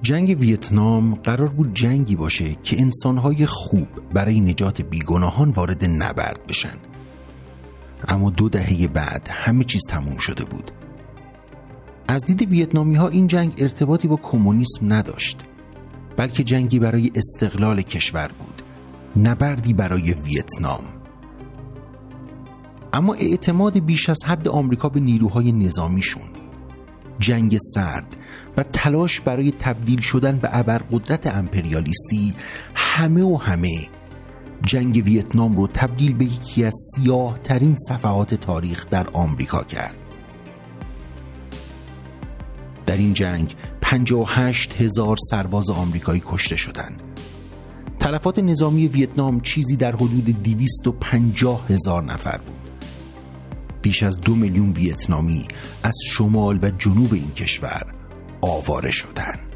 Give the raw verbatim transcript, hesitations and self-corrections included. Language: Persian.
جنگ ویتنام قرار بود جنگی باشه که انسانهای خوب برای نجات بیگناهان وارد نبرد بشن. اما دو دهه بعد همه چیز تموم شده بود. از دید ویتنامی ها این جنگ ارتباطی با کمونیسم نداشت، بلکه جنگی برای استقلال کشور بود، نبردی برای ویتنام. اما اعتماد بیش از حد آمریکا به نیروهای نظامیشون، جنگ سرد و تلاش برای تبدیل شدن به ابرقدرت امپریالیستی همه و همه جنگ ویتنام رو تبدیل به یکی از سیاه ترین صفحات تاریخ در آمریکا کرد. در این جنگ پنجاه و هشت هزار سرباز آمریکایی کشته شدند. تلفات نظامی ویتنام چیزی در حدود دویست و پنجاه هزار نفر بود. بیش از دو میلیون ویتنامی از شمال و جنوب این کشور آواره شدند.